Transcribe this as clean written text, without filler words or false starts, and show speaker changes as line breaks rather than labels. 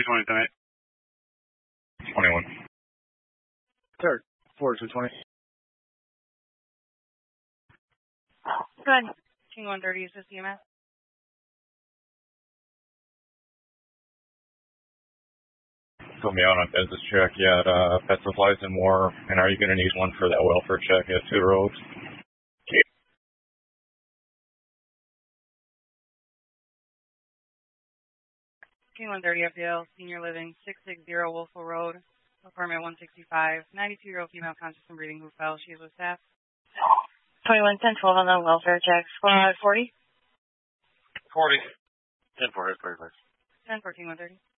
220 tonight.
21.
Third, 4220.
Good. King 130, is this EMS?
Put me out on business check yet. Pet supplies and more. And are you going to need one for that welfare check at Two Roads?
King 130 FDL, Senior Living, 660 Wolfville Road, apartment 165, 92-year-old female conscious and breathing who fell. She is with staff.
2110, 12 on the welfare checks. 40?
40. 10 for it, 35.
10 for King 130.